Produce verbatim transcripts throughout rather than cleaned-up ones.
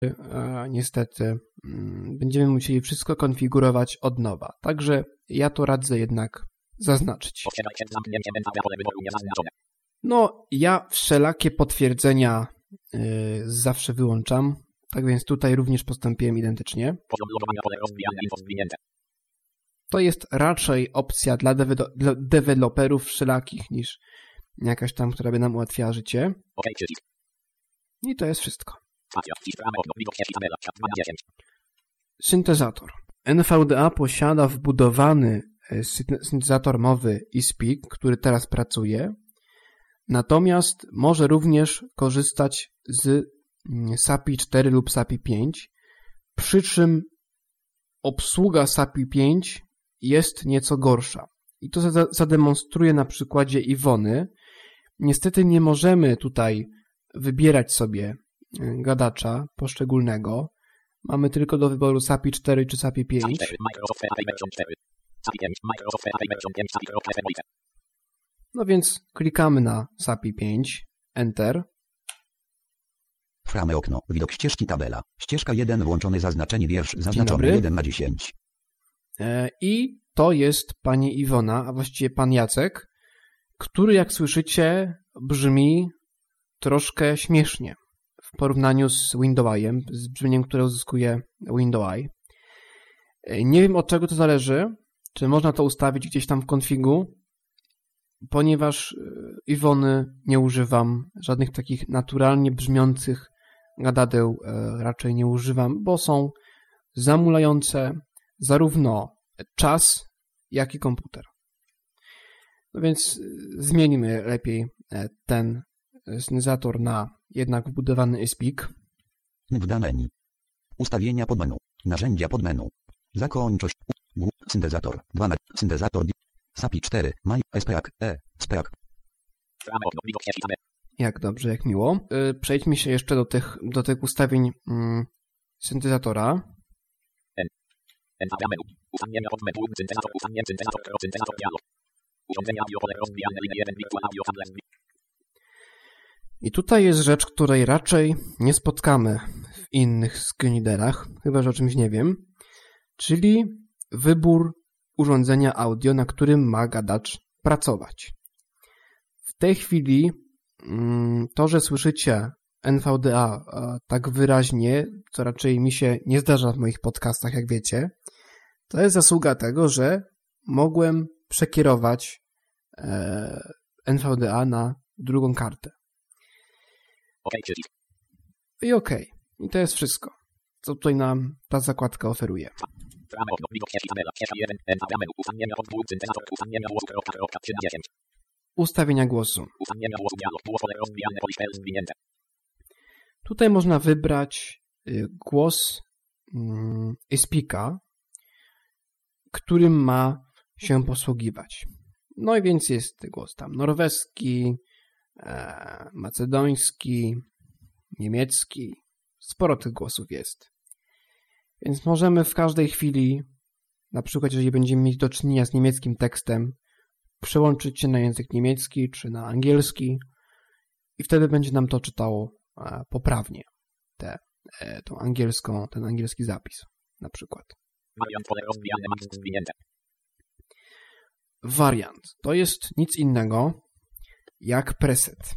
niestety będziemy musieli wszystko konfigurować od nowa. Także ja to radzę jednak zaznaczyć. No, ja wszelakie potwierdzenia yy, zawsze wyłączam, tak więc tutaj również postąpiłem identycznie. To jest raczej opcja dla, dewe- dla deweloperów wszelakich niż jakaś tam, która by nam ułatwiała życie. I to jest wszystko. Syntezator. N V D A posiada wbudowany syntezator mowy eSpeak, który teraz pracuje, natomiast może również korzystać z S A P I cztery lub S A P I pięć, przy czym obsługa S A P I pięć jest nieco gorsza. I to zademonstruję na przykładzie Iwony. Niestety nie możemy tutaj wybierać sobie gadacza poszczególnego. Mamy tylko do wyboru S A P I cztery czy S A P I pięć. No więc klikamy na S A P I pięć, Enter. Frame okno, widok ścieżki tabela. Ścieżka jeden włączony zaznaczenie wiersz zaznaczony jeden na dziesięć. I to jest pani Iwona, a właściwie pan Jacek, który jak słyszycie brzmi troszkę śmiesznie w porównaniu z Windows'em, z brzmieniem, które uzyskuje Windows. Nie wiem od czego to zależy, czy można to ustawić gdzieś tam w konfigu, ponieważ Iwony nie używam, żadnych takich naturalnie brzmiących gadadeł raczej nie używam, bo są zamulające zarówno czas, jak i komputer. No więc zmienimy lepiej ten syntezator na jednak wbudowany eSpeak. W menu. Ustawienia podmenu. Narzędzia podmenu. Zakończość. Syntezator. dwa na syntezator. S A P I cztery. My. SPAC. E. SPAC. Jak dobrze, jak miło. Przejdźmy się jeszcze do tych, do tych ustawień mm, syntezatora. Ustawienia podmenu. Syntezator. Ustawienia syntezator. Syntezator dialog. Urządzenia audio pole rozwijane linie jeden wirtual audio handler. I tutaj jest rzecz, której raczej nie spotkamy w innych screenreaderach, chyba że o czymś nie wiem, czyli wybór urządzenia audio, na którym ma gadacz pracować. W tej chwili to, że słyszycie N V D A tak wyraźnie, co raczej mi się nie zdarza w moich podcastach, jak wiecie, to jest zasługa tego, że mogłem przekierować N V D A na drugą kartę. I OK. I to jest wszystko, co tutaj nam ta zakładka oferuje. Ustawienia głosu. Tutaj można wybrać głos eSpeaka, którym ma się posługiwać. No i więc jest głos tam norweski, macedoński, niemiecki. Sporo tych głosów jest. Więc możemy w każdej chwili, na przykład jeżeli będziemy mieć do czynienia z niemieckim tekstem, przełączyć się na język niemiecki czy na angielski i wtedy będzie nam to czytało poprawnie te, tą angielską, ten angielski zapis na przykład. Wariant to jest nic innego jak preset.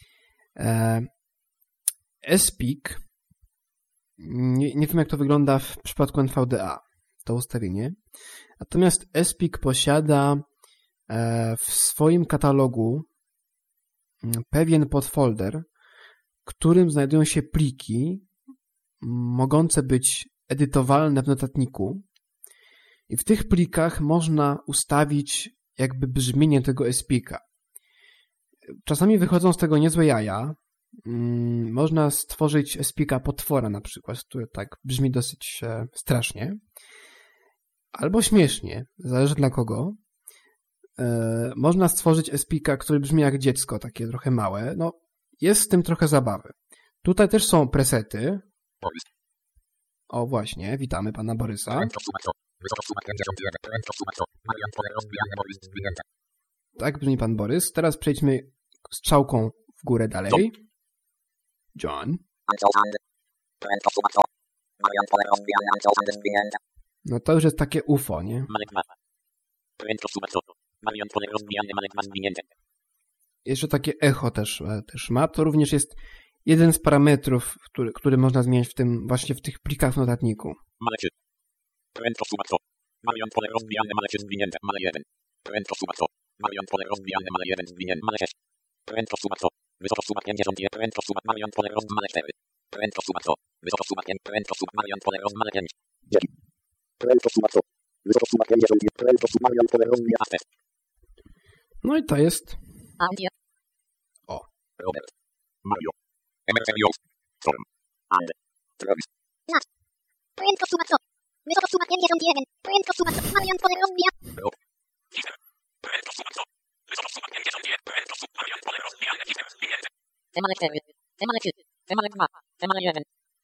eSpeak, nie, nie wiem jak to wygląda w przypadku N V D A, to ustawienie. Natomiast eSpeak posiada w swoim katalogu pewien podfolder, w którym znajdują się pliki mogące być edytowalne w notatniku i w tych plikach można ustawić jakby brzmienie tego eSpeaka. Czasami wychodzą z tego niezłe jaja. Można stworzyć eSpeaka potwora na przykład, który tak brzmi dosyć strasznie. Albo śmiesznie, zależy dla kogo. Można stworzyć eSpeaka, który brzmi jak dziecko, takie trochę małe. No, jest z tym trochę zabawy. Tutaj też są presety. O właśnie, witamy pana Borysa. Tak brzmi pan Borys. Teraz przejdźmy strzałką w górę dalej. John. Prędko sumato. Marian pole rozwijane ancołane zwinięte. No to już jest takie U F O, nie? Manekma. Prędko sumato. Marian pole rozwijane manekma zwinięte. Jeszcze takie echo też, e, też ma. To również jest jeden z parametrów, który, który można zmieniać w tym, właśnie w tych plikach w notatniku. Maleczy. Prędko sumato. Marian pole rozwijane maleczy zwinięte. Male jeden. Prędko sumato. Marian pole rozwijane male jeden zwinięte. Male sześć. Prędko sumato. Wysoko sumat pięćdziesiąt jeden. Prędko sumat Marian pole roz male cztery. Prędko sumato. Wysoko sumat pięć. Prędko sumat Marian pole roz male pięć. dziesięć. Prędko sumato. Wysoko sumat pięćdziesiąt jeden. Prędko sumat Marian pole rozwijane. No i to jest Audio. O. Robert. Mario. Emergenios. Storm. And. Travis. Nat. Prędko sumato. Wysoko sumat pięćdziesiąt jeden. Prędko sumato. Marian pole rozwijane. Rob. Peter. Prędko sumato. Wysoko sumat pięćdziesiąt jeden. Prędko sumat Marian pole rozwijane. Peter. Zwinięte. Temale cztery. Temale trzy. Temale dwa. Temale jeden.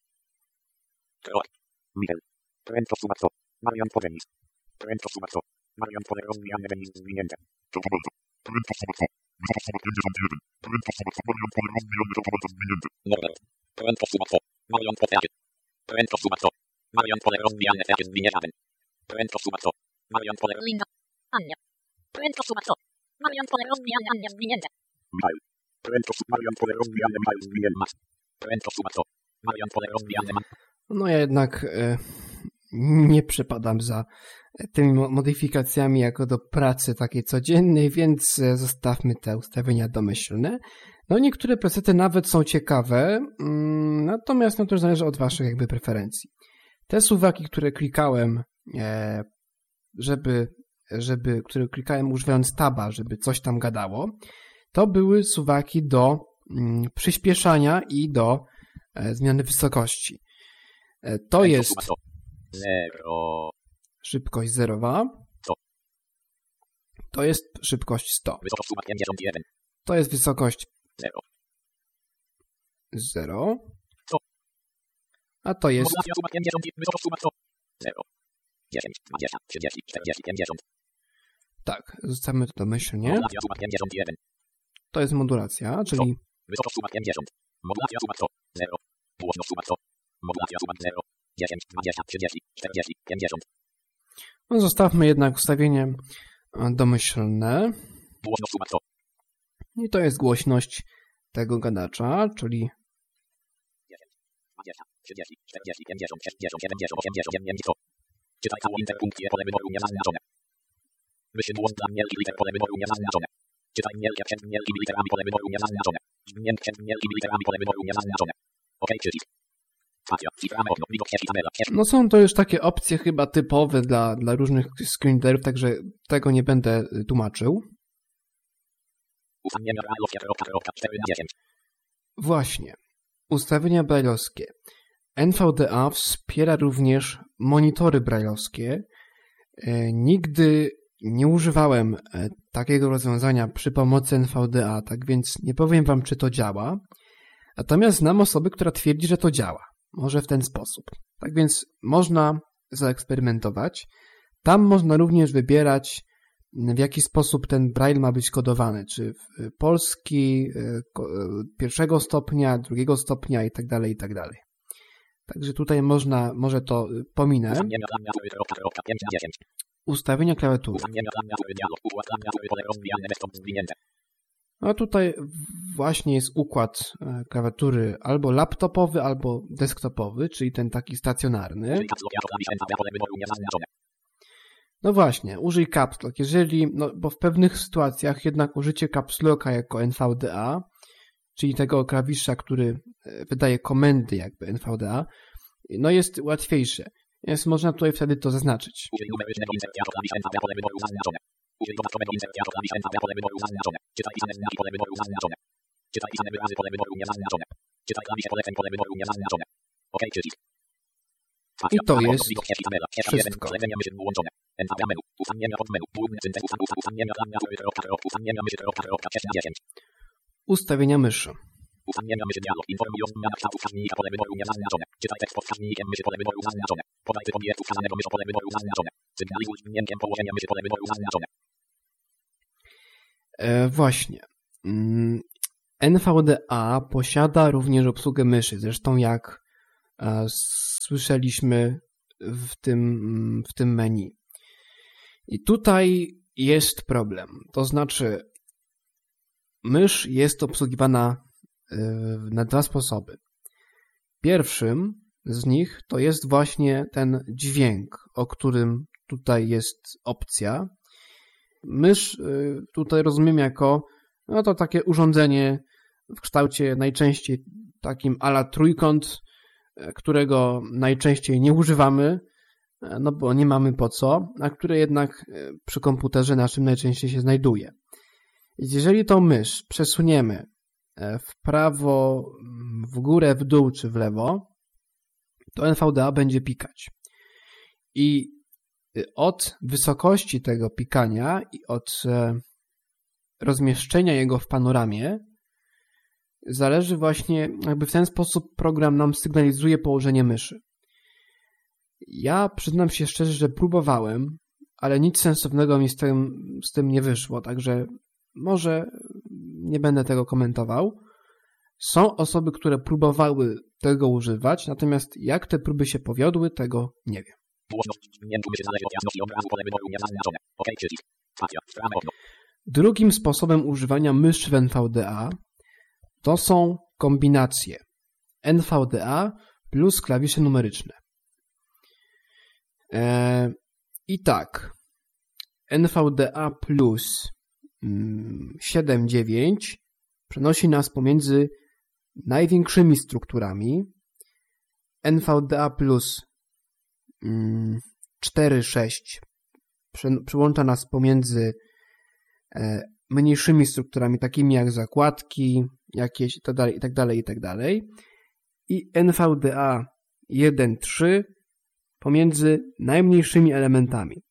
Troy. Michael. Prędko sumato. Marian pole Denis. Prędko sumato. Marian pole rozwijane Denis zwinięte. Całkowicie. Prędko sumato. Wysoko sumat pięćdziesiąt jeden. Prędko sumato. Marian pole rozwijane całkowicie zwinięte. Norbert. Prędko sumato. Marian pole teatr. Prędko sumato. Marian pole rozwijane teatr zwinięte. Prędko sumato. Marian pole Linda. Ania. Prędko sumato. Marian pole rozwijane Ania zwinięte. Michael. Prędko sumato. Marian pole rozwijane Michael zwinięte. Max. Prędko sumato. Marian pole rozwijane Max. No ja jednak e, nie przepadam za tymi mo- modyfikacjami jako do pracy takiej codziennej, więc e, zostawmy te ustawienia domyślne. No niektóre presety nawet są ciekawe, mm, natomiast no to już zależy od waszych jakby preferencji. Te suwaki, które klikałem, e, żeby, żeby, które klikałem używając taba, żeby coś tam gadało, to były suwaki do mm, przyspieszania i do e, zmiany wysokości. E, to Prędko jest sumato. Zero. szybkość zerowa. sto. To jest szybkość sto. Wysoko sumat pięćdziesiąt jeden. To jest wysokość Zero. zero. sto. A to jest Modulacja sumat pięćdziesiąt jeden. Wysoko sumat sto. Zero. dziesięć. dwadzieścia. trzydzieści. czterdzieści. pięćdziesiąt. tak, zostawmy to domyślnie. Modulacja sumat pięćdziesiąt jeden. To jest modulacja, czyli Wysoko sumat pięćdziesiąt. Modulacja sumat sto. Zero. Głośno sumat sto. Modulacja sumat zero. dziesięć. dwadzieścia. trzydzieści. czterdzieści. pięćdziesiąt. no zostawmy jednak ustawienie e, domyślne. Głośno sumat sto. I to jest głośność tego gadacza, czyli dziesięć. dwadzieścia. trzydzieści. czterdzieści. pięćdziesiąt. sześćdziesiąt. siedemdziesiąt. osiemdziesiąt. dziewięćdziesiąt. sto. Czytaj całą interpunkcję pole wyboru niezaznaczone. Wyślij błąd dla wielkich liter pole wyboru niezaznaczone. Czytaj wielkie przed wielkimi literami pole wyboru niezaznaczone. Dźwięk przed wielkimi literami pole wyboru niezaznaczone. OK, przycisk. Spacja. Ciframy okno. Widok ścieżki tabela. Ścieżki. no są to już takie opcje chyba typowe dla, dla różnych screenreaderów, także tego nie będę y, tłumaczył. Ustawienia brajlowskie. Kropka, kropka. cztery na dziesięć. Właśnie. Ustawienia brajlowskie. N V D A wspiera również monitory brajlowskie. E, nigdy nie używałem e, takiego rozwiązania przy pomocy N V D A, tak więc nie powiem wam, czy to działa. Natomiast znam osobę, która twierdzi, że to działa. Może w ten sposób. Tak więc można zaeksperymentować. Tam można również wybierać, w jaki sposób ten braille ma być kodowany. Czy w polski, e, ko- e, pierwszego stopnia, drugiego stopnia i tak dalej, i tak dalej. Także tutaj można, może to y, pominę. Ustawienia klawiatury. Kropka, kropka. pięć na dziesięć. Ustawienia klawiatury. Ustawienia klawiatury. Dialog. Układ klawiatury. Pole rozwijane. Desktop zwinięte. A tutaj właśnie jest układ e, klawiatury albo laptopowy, albo desktopowy, czyli ten taki stacjonarny. Czyli caps lock jako klawisz Enter. Pole wyboru niezaznaczone. No właśnie, użyj caps lock. Jeżeli, no bo w pewnych sytuacjach jednak użycie caps locka jako N V D A, czyli tego klawisza, który e, wydaje komendy jakby N V D A, no jest łatwiejsze. Jest można tutaj wtedy to zaznaczyć. Użyj numerycznego insercji jako klawisz Enter. Pole wyboru zaznaczone. Użyj dodatkowego insercji jako klawisz Enter. Pole wyboru zaznaczone. Czytaj pisane znaki. Pole wyboru zaznaczone. Czytaj pisane wyrazy. Pole wyboru niezaznaczone. Czytaj klawisze poleceń. Pole wyboru niezaznaczone. OK, przycisk. I to jest Widok ścieżki tabela. Ścieżka jeden. wszystko. Śledzenia myszy włączone. Entabla menu. Ustawienia podmenu. Główny syntek. Ustaw, ustaw, ustawienia klawiatury. Kropka, kropka. Ustawienia myszy. Kropka, kropka. sześć na dziesięć. Ustawienia myszy. Ustawienia myszy. Dialog. Informują o zmianach kształtu wskaźnika. Pole wyboru niezaznaczone. Czytaj tekst pod wskaźnikiem myszy. Pole wyboru zaznaczone. Podaj typ obiektu wskazanego myszą. Pole wyboru zaznaczone. Sygnalizuj dźwiękiem położenia myszy. Pole wyboru zaznaczone. E, właśnie. Mm, N V D A posiada również obsługę myszy, zresztą jak słyszeliśmy w tym, w tym menu. I tutaj jest problem. To znaczy mysz jest obsługiwana na dwa sposoby. Pierwszym z nich to jest właśnie ten dźwięk, o którym tutaj jest opcja. Mysz tutaj rozumiem jako no to takie urządzenie w kształcie najczęściej takim a la trójkąt, którego najczęściej nie używamy, no bo nie mamy po co, a które jednak przy komputerze naszym najczęściej się znajduje. Jeżeli tą mysz przesuniemy w prawo, w górę, w dół czy w lewo, to N V D A będzie pikać. I od wysokości tego pikania i od rozmieszczenia jego w panoramie zależy właśnie, jakby w ten sposób program nam sygnalizuje położenie myszy. Ja przyznam się szczerze, że próbowałem, ale nic sensownego mi z tym, z tym nie wyszło, także może nie będę tego komentował. Są osoby, które próbowały tego używać, natomiast jak te próby się powiodły, tego nie wiem. Drugim sposobem używania myszy w N V D A to są kombinacje N V D A plus klawisze numeryczne. Eee, I tak, N V D A plus siedem dziewięć przenosi nas pomiędzy największymi strukturami, N V D A plus cztery sześć przyłącza nas pomiędzy mniejszymi strukturami, takimi jak zakładki, jakieś itd., itd., itd. I N V D A jeden trzy pomiędzy najmniejszymi elementami.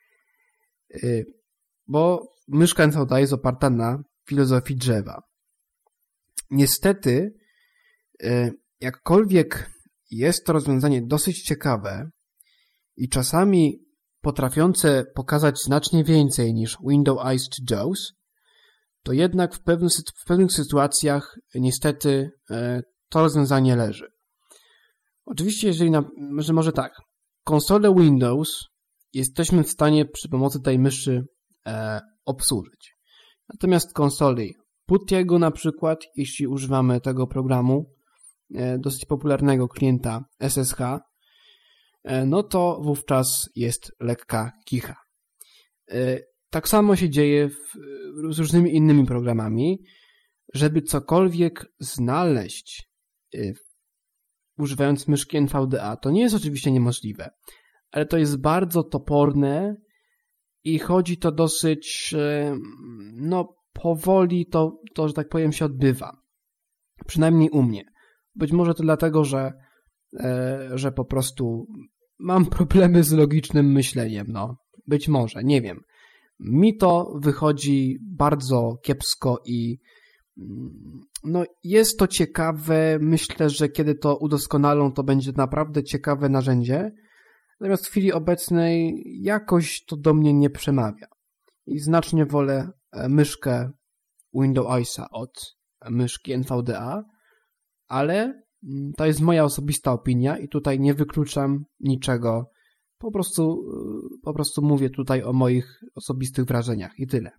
Bo myszka N V D A jest oparta na filozofii drzewa. Niestety, jakkolwiek jest to rozwiązanie dosyć ciekawe i czasami potrafiące pokazać znacznie więcej niż Window Eyes czy Jaws, to jednak w pewnych, w pewnych sytuacjach niestety to rozwiązanie leży. Oczywiście, jeżeli na, że może tak, konsolę Windows jesteśmy w stanie przy pomocy tej myszy e, obsłużyć. Natomiast konsoli Puttiego na przykład, jeśli używamy tego programu, e, dosyć popularnego klienta S S H, e, no to wówczas jest lekka kicha. E, tak samo się dzieje w, z różnymi innymi programami. Żeby cokolwiek znaleźć e, używając myszki N V D A, to nie jest oczywiście niemożliwe, ale to jest bardzo toporne i chodzi to dosyć, no powoli to, to, że tak powiem, się odbywa. Przynajmniej u mnie. Być może to dlatego, że, że po prostu mam problemy z logicznym myśleniem, no. Być może, nie wiem. Mi to wychodzi bardzo kiepsko i no jest to ciekawe. Myślę, że kiedy to udoskonalą, to będzie naprawdę ciekawe narzędzie. Natomiast w chwili obecnej jakoś to do mnie nie przemawia. I znacznie wolę myszkę Window Eyesa od myszki N V D A, ale to jest moja osobista opinia i tutaj nie wykluczam niczego. Po prostu, po prostu mówię tutaj o moich osobistych wrażeniach i tyle.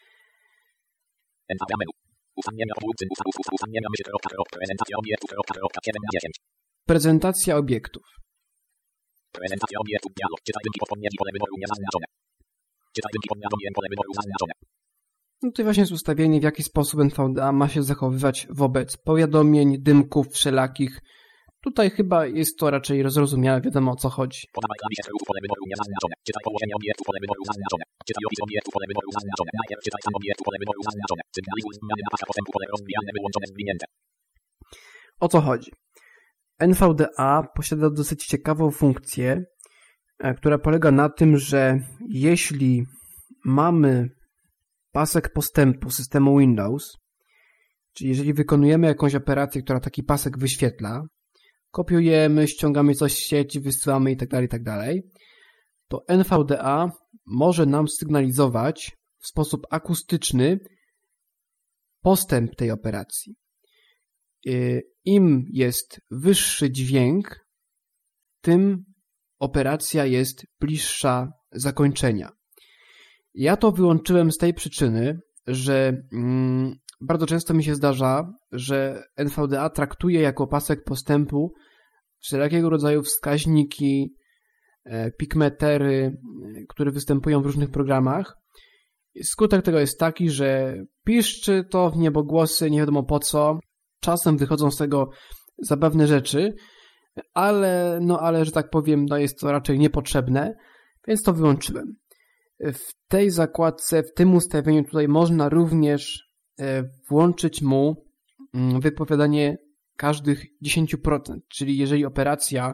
Prezentacja obiektów. Prezentacja obiektów dialog. Czytaj wyniki podpowiedzi pole wyboru niezaznaczone. Czytaj wyniki podmianowień pole wyboru zaznaczone. No tutaj właśnie jest ustawienie, w jaki sposób N V D A ma się zachowywać wobec powiadomień, dymków wszelakich. Tutaj chyba jest to raczej zrozumiałe, wiadomo o co chodzi. Podawaj klawisze skrótów pole wyboru niezaznaczone. Czytaj położenie obiektu pole wyboru zaznaczone. Czytaj opis obiektu pole wyboru zaznaczone. Najpierw czytaj sam obiektu pole wyboru zaznaczone. Sygnalizuj zmiany na pasach postępu pole rozwijane wyłączone zwinięte. O co chodzi? N V D A posiada dosyć ciekawą funkcję, która polega na tym, że jeśli mamy pasek postępu systemu Windows, czyli jeżeli wykonujemy jakąś operację, która taki pasek wyświetla, kopiujemy, ściągamy coś z sieci, wysyłamy itd., itd., to N V D A może nam sygnalizować w sposób akustyczny postęp tej operacji. im jest wyższy dźwięk, tym operacja jest bliższa zakończenia. Ja to wyłączyłem z tej przyczyny, że mm, bardzo często mi się zdarza, że N V D A traktuje jako pasek postępu wszelkiego rodzaju wskaźniki, e, pikmetery, które występują w różnych programach. Skutek tego jest taki, że piszczy to w niebogłosy, nie wiadomo po co. Czasem wychodzą z tego zabawne rzeczy, ale, no, ale że tak powiem, no jest to raczej niepotrzebne, więc to wyłączyłem. W tej zakładce, w tym ustawieniu tutaj można również włączyć mu wypowiadanie każdych dziesięć procent, czyli jeżeli operacja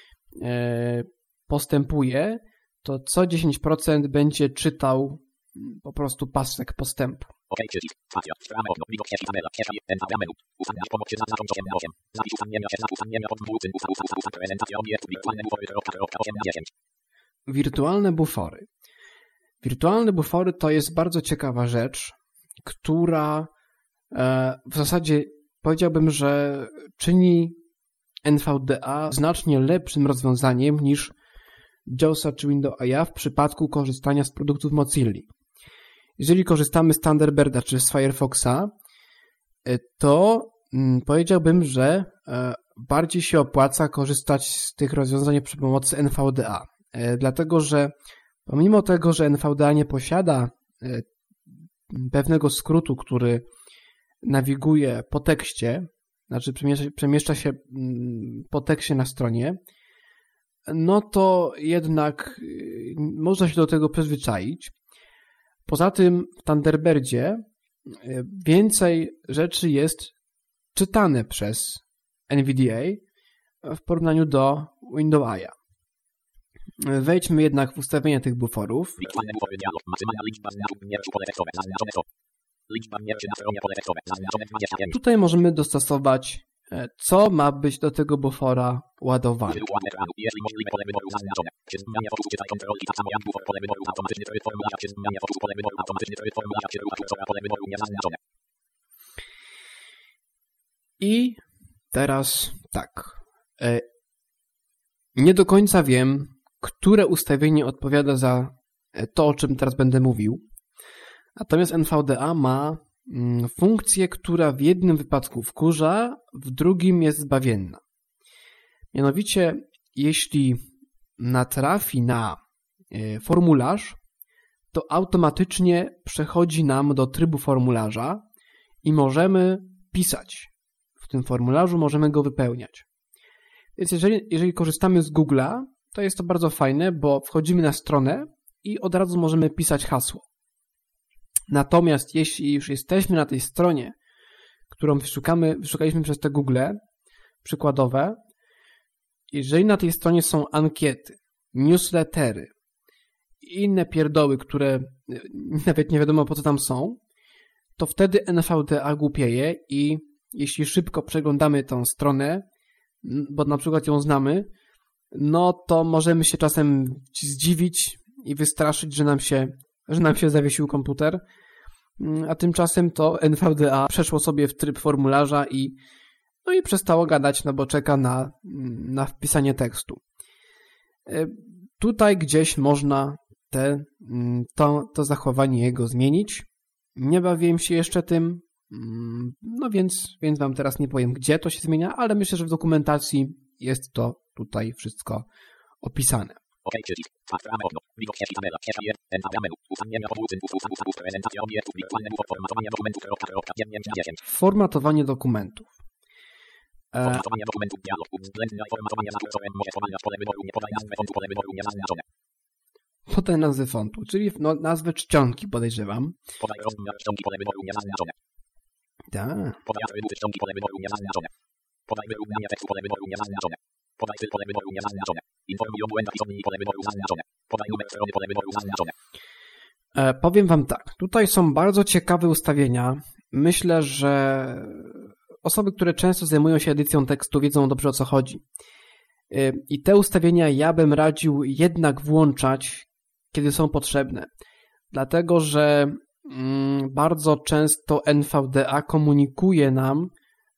postępuje, to co dziesięć procent będzie czytał po prostu pasek postępu. OK, przycisk, spacja, strona okno, widok ścieżki tabela, ścieżka jeden, N V menu, ustawiać pomoc się zaznaczą osiem na osiem, zapis ustawienia się, zapis ustawienia pod dwucyn, usta, usta, usta, usta, prezentacja obiektu, wirtualne bufory, kropka, kropka, osiem na dziesięć. Wirtualne bufory. Wirtualne bufory to jest bardzo ciekawa rzecz, która e, w zasadzie powiedziałbym, że czyni N V D A znacznie lepszym rozwiązaniem niż JAWSa czy Windows A I w przypadku korzystania z produktów Mozilla. Jeżeli korzystamy z Thunderbirda czy z Firefoxa, to powiedziałbym, że bardziej się opłaca korzystać z tych rozwiązań przy pomocy N V D A. Dlatego, że pomimo tego, że N V D A nie posiada pewnego skrótu, który nawiguje po tekście, znaczy przemieszcza, przemieszcza się po tekście na stronie, no to jednak można się do tego przyzwyczaić. Poza tym w Thunderbirdzie więcej rzeczy jest czytane przez N V D A w porównaniu do Windows A I. Wejdźmy jednak w ustawienia tych buforów. Wirtualne bufory dialog, maksymalna liczba znaków wymierzu pole tekstowe, zaznaczone sto. Liczba wymierzy na stronie pole tekstowe, zaznaczone dwadzieścia pięć. Tutaj możemy dostosować, co ma być do tego bufora ładowane. Wykład ekranu, jeśli możliwe pole wyboru zaznaczone. Przez zmianie fokusu czytaj kontrol i tak samo jak bufor pole wyboru automatyczny tryb formularza. Przez zmianie fokusu pole wyboru automatyczny tryb formularza się rucha kursora pole wyboru niezaznaczone. I teraz tak. Nie do końca wiem, które ustawienie odpowiada za to, o czym teraz będę mówił. Natomiast N V D A ma funkcję, która w jednym wypadku wkurza, w drugim jest zbawienna. Mianowicie, jeśli natrafi na formularz, to automatycznie przechodzi nam do trybu formularza i możemy pisać. W tym formularzu możemy go wypełniać. Więc jeżeli, jeżeli korzystamy z Google'a, to jest to bardzo fajne, bo wchodzimy na stronę i od razu możemy pisać hasło. Natomiast jeśli już jesteśmy na tej stronie, którą wyszukamy, wyszukaliśmy przez te Google przykładowe, jeżeli na tej stronie są ankiety, newslettery i inne pierdoły, które nawet nie wiadomo po co tam są, to wtedy N V D A głupieje i jeśli szybko przeglądamy tą stronę, bo na przykład ją znamy, no to możemy się czasem zdziwić i wystraszyć, że nam się, że nam się zawiesił komputer, a tymczasem to N V D A przeszło sobie w tryb formularza i, no i przestało gadać, no bo czeka na, na wpisanie tekstu. Tutaj gdzieś można te, to, to zachowanie jego zmienić. Nie bawiłem się jeszcze tym, no więc, więc wam teraz nie powiem, gdzie to się zmienia, ale myślę, że w dokumentacji jest to tutaj wszystko opisane. OK, przycisk, strona okno, widok ścieżki tabela, ścieżka jeden, N V menu, ustawienia podłucyn, ustaw, ustaw, ustaw, prezentacja obiektów, wirtualne bufor, formatowanie dokumentów, kropka, kropka, dziewięć na dziesięć. Formatowanie dokumentów. Formatowanie dokumentów, dialog, względne formatowanie zakursowe, może spowalniać pole wyboru, nie podaj nazwę fontu, pole wyboru niezaznaczone. Podaj nazwę fontu, czyli no, nazwę czcionki podejrzewam. Podaj rozmiar czcionki, pole wyboru niezaznaczone. Tak. Podaj atrybuty czcionki, pole wyboru niezaznaczone. Podaj wyrównanie tekstu, pole wyboru niezaznaczone. Podaj styl, pole wyboru niezaznaczone. Informuj o błędach pisowni, pole wyboru zaznaczone. Podaj numer strony, pole wyboru zaznaczone. E, powiem wam tak, tutaj są bardzo ciekawe ustawienia. Myślę, że osoby, które często zajmują się edycją tekstu, wiedzą dobrze, o co chodzi. E, I te ustawienia ja bym radził jednak włączać, kiedy są potrzebne. Dlatego, że mm, bardzo często N V D A komunikuje nam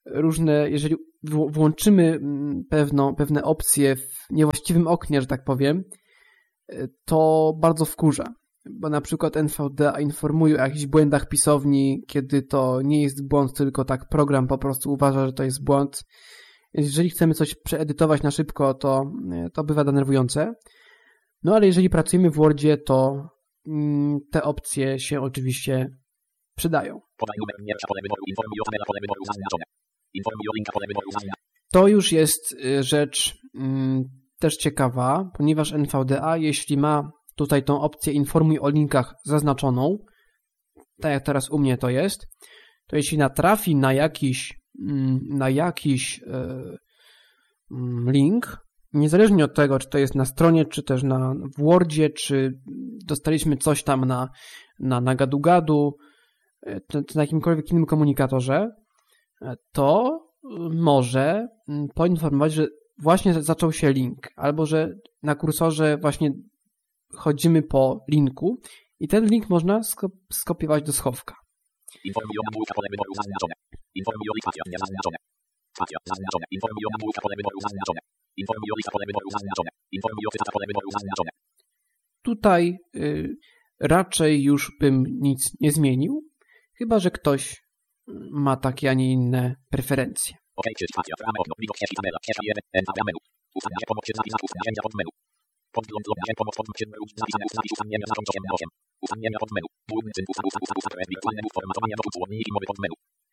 różne, jeżeli w- włączymy pewną, pewne opcje w niewłaściwym oknie, że tak powiem, to bardzo wkurza. Bo na przykład N V D A informuje o jakichś błędach pisowni, kiedy to nie jest błąd, tylko tak program po prostu uważa, że to jest błąd. Jeżeli chcemy coś przeedytować na szybko, to, to bywa denerwujące. No ale jeżeli pracujemy w Wordzie, to mm, te opcje się oczywiście przydają. Podaj numer wierша pole wyboru. Informuj o tabela pole wyboru zaznaczone. Informuj o linka pole wyboru zaznaczone. To już jest y, rzecz mm, też ciekawa, ponieważ N V D A, jeśli ma tutaj tą opcję informuj o linkach zaznaczoną, tak jak teraz u mnie to jest, to jeśli natrafi na jakiś, mm, na jakiś y, y, link, niezależnie od tego, czy to jest na stronie, czy też na, w Wordzie, czy dostaliśmy coś tam na, na, na gadu-gadu, czy na jakimkolwiek innym komunikatorze, to może poinformować, że właśnie zaczął się link, albo że na kursorze właśnie chodzimy po linku i ten link można skop- skopiować do schowka. Informuj o nagłówka pole wyboru zaznaczone. Informuj o lista niezaznaczone. Spacja zaznaczone. Informuj o nagłówka pole wyboru zaznaczone. Informuj o lista pole wyboru zaznaczone. Informuj o cytata pole wyboru zaznaczone. Tutaj y, raczej już bym nic nie zmienił, chyba że ktoś ma takie, a nie inne preferencje. OK, czy spacja, ramy okno, widok ścieżki tabela, ścieżka jeden, N menu. Ustawianie pomoc czy zapis znaków, narzędzia pod menu. Podgląd log narzędzi pomoc pod menu, zapisane zapis ustawienia znaczą osiem na osiem. Ustawienia pod menu. Główny cyn ustaw ustaw ustaw ustaw wirtualne mów formatowania do słowniki mowy pod menu.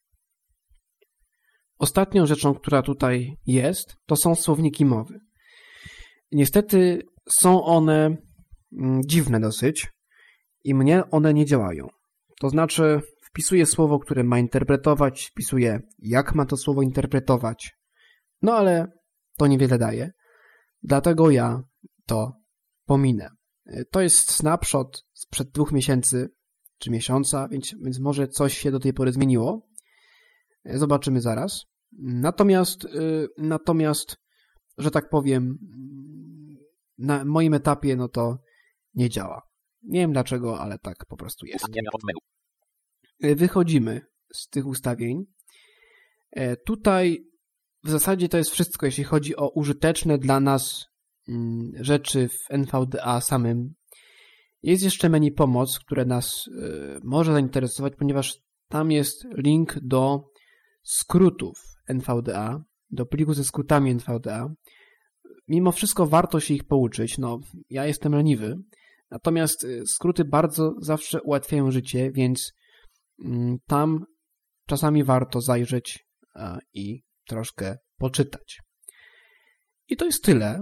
Ostatnią rzeczą, która tutaj jest, to są słowniki mowy. Niestety są one mm, dziwne dosyć i mnie one nie działają. To znaczy wpisuję słowo, które ma interpretować, wpisuję jak ma to słowo interpretować, no ale to niewiele daje, dlatego ja to pominę. To jest snapshot sprzed dwóch miesięcy czy miesiąca, więc, więc może coś się do tej pory zmieniło. Zobaczymy zaraz. Natomiast, yy, natomiast, że tak powiem, na moim etapie no to nie działa. Nie wiem dlaczego, ale tak po prostu jest. Ustawienia pod menu. Wychodzimy z tych ustawień. Tutaj w zasadzie to jest wszystko, jeśli chodzi o użyteczne dla nas rzeczy w N V D A samym. Jest jeszcze menu pomoc, które nas może zainteresować, ponieważ tam jest link do skrótów N V D A, do pliku ze skrótami N V D A. Mimo wszystko warto się ich pouczyć. No, ja jestem leniwy. Natomiast skróty bardzo zawsze ułatwiają życie, więc tam czasami warto zajrzeć i troszkę poczytać. I to jest tyle.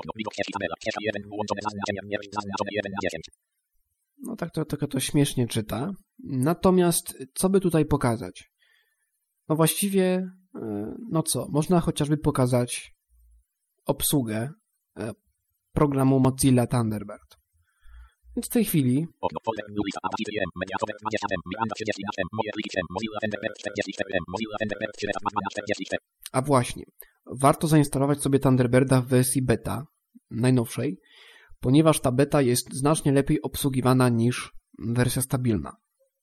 No tak to, to, to śmiesznie czyta. Natomiast co by tutaj pokazać? No właściwie, no co, można chociażby pokazać obsługę programu Mozilla Thunderbird. Więc w tej chwili a właśnie, warto zainstalować sobie Thunderbirda w wersji beta, najnowszej, ponieważ ta beta jest znacznie lepiej obsługiwana niż wersja stabilna.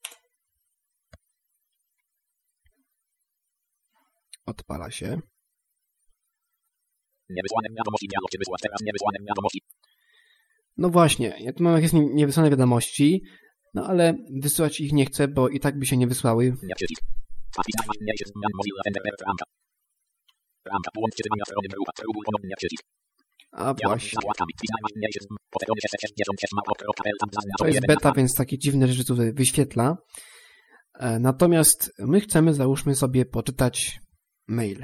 Odpala się. Niewysłane wiadomości, dialog, czy wysłać teraz niewysłane wiadomości. No właśnie, ja tu mam jakieś niewysłane wiadomości, no ale wysyłać ich nie chcę, bo i tak by się nie wysłały. A właśnie. To jest beta, więc takie dziwne rzeczy tutaj wyświetla. Natomiast my chcemy, załóżmy sobie, poczytać maile.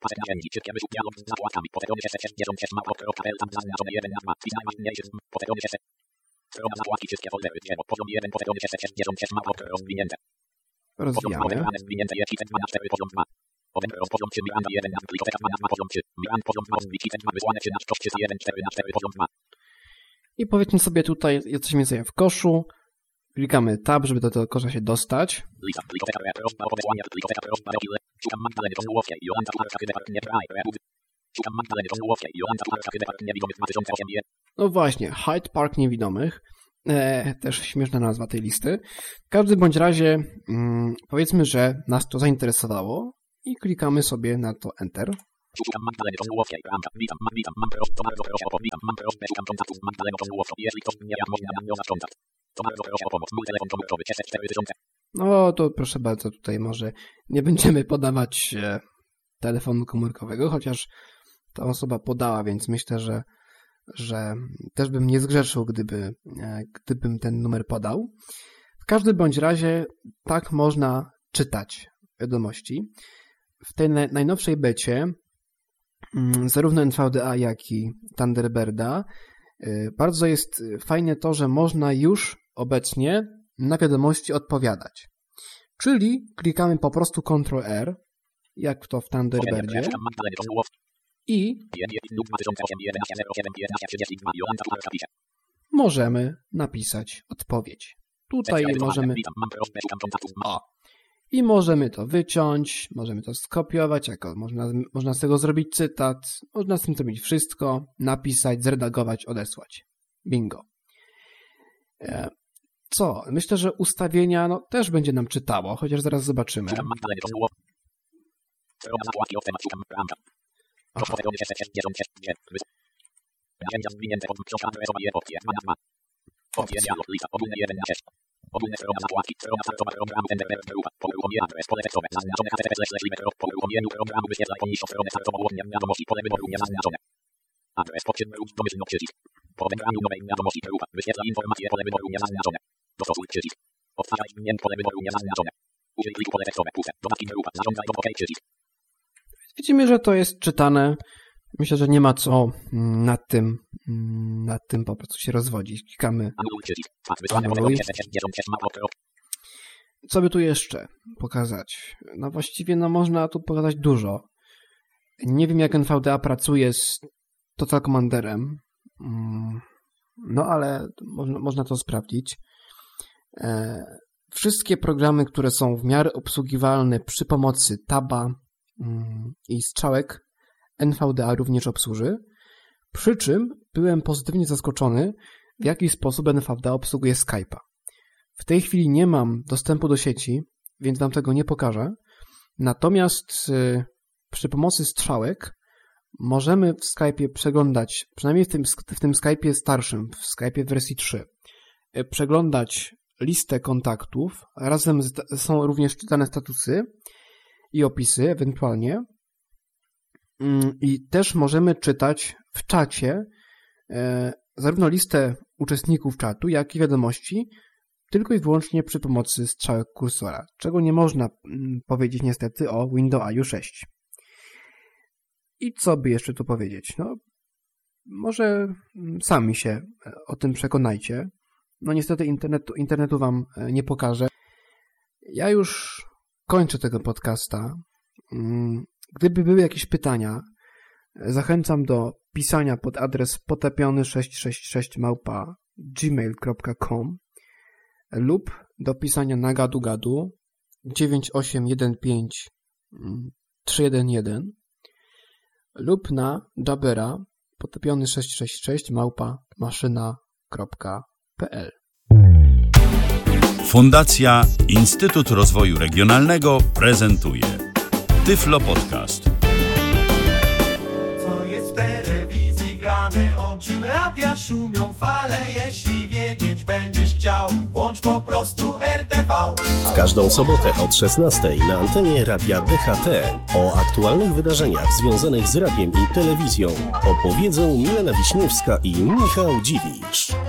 Rozwijamy. I powiedzmy sobie tutaj, jesteśmy sobie w koszu. Klikamy tab, żeby do tego kosza się dostać. No właśnie, Hyde Park Niewidomych. E, też śmieszna nazwa tej listy. W każdym bądź razie mm, powiedzmy, że nas to zainteresowało i klikamy sobie na to Enter. Szukam Magdaleny Kozłowskiej, bramka, witam, ma, witam, mam prośbę, to bardzo proszę o pomoc, witam, mam prośbę, szukam kontaktów z Magdaleną Kozłowską, jeśli ktoś mnie jak można nawiązać kontakt, to bardzo proszę o pomoc, mój telefon komórkowy, cztery tysiące. No to proszę bardzo, tutaj może nie będziemy podawać e, telefonu komórkowego, chociaż ta osoba podała, więc myślę, że, że też bym nie zgrzeszył, gdyby, e, gdybym ten numer podał. W każdym bądź razie tak można czytać wiadomości. W tej naj, najnowszej becie zarówno N V D A, jak i Thunderbirda bardzo jest fajne to, że można już obecnie na wiadomości odpowiadać. Czyli klikamy po prostu kontrol R, jak to w Thunderbirdzie, i możemy napisać odpowiedź. Tutaj możemy... O. I możemy to wyciąć, możemy to skopiować, jako można, można z tego zrobić cytat, można z tym zrobić wszystko, napisać, zredagować, odesłać. Bingo. Co? Myślę, że ustawienia no, też będzie nam czytało, chociaż zaraz zobaczymy. Ogólne strona zakładki, strona startowa programu Thunderbird grupa, uruchomienie adres, pole tekstowe, zaznaczone H T T P slash limit, po uruchomieniu programu wyświetlaj poniższą stronę startową łącznie wiadomości, pole wyboru niezaznaczone. Adres podcień wróć domyślny przycisk. Po wybraniu nowej wiadomości grupa, wyświetlaj informacje, pole wyboru niezaznaczone. Dostosuj przycisk. Odtwarzaj zmienię pole wyboru niezaznaczone. Użyj pliku pole tekstowe, puste, dodatki grupa, zarządzaj do OK przycisk. Widzimy, że to jest czytane. Myślę, że nie ma co nad tym, nad tym po prostu się rozwodzić. Klikamy anuluj. Co by tu jeszcze pokazać? No właściwie no można tu pokazać dużo. Nie wiem, jak N V D A pracuje z Total Commanderem, no ale można, można to sprawdzić. Wszystkie programy, które są w miarę obsługiwalne przy pomocy taba i strzałek, N V D A również obsłuży, przy czym byłem pozytywnie zaskoczony, w jaki sposób N V D A obsługuje Skype'a. W tej chwili nie mam dostępu do sieci, więc wam tego nie pokażę, natomiast y, przy pomocy strzałek możemy w Skype'ie przeglądać, przynajmniej w tym, w tym Skype'ie starszym, w Skype'ie w wersji trzy, y, przeglądać listę kontaktów, razem z, są również czytane statusy i opisy ewentualnie. I też możemy czytać w czacie e, zarówno listę uczestników czatu, jak i wiadomości, tylko i wyłącznie przy pomocy strzałek kursora, czego nie można m, powiedzieć niestety o Windows I U sześć. I co by jeszcze tu powiedzieć? No, może sami się o tym przekonajcie. No niestety internetu, internetu wam nie pokażę. Ja już kończę tego podcasta. Gdyby były jakieś pytania, zachęcam do pisania pod adres potapiony sześć sześć sześć małpa gmail kropka com lub do pisania na gadu gadu dziewięć osiem jeden pięć trzy jeden jeden lub na Jabera potapiony sześć sześć sześć małpa maszyna kropka p l. Fundacja Instytut Rozwoju Regionalnego prezentuje Tyflo Podcast. Co jest w telewizji grane, o czym radia szumią fale. Jeśli wiedzieć będziesz chciał, włącz po prostu R T V. W każdą sobotę od szesnastej na antenie Radia D H T o aktualnych wydarzeniach związanych z radiem i telewizją opowiedzą Milena Wiśniewska i Michał Dziwisz.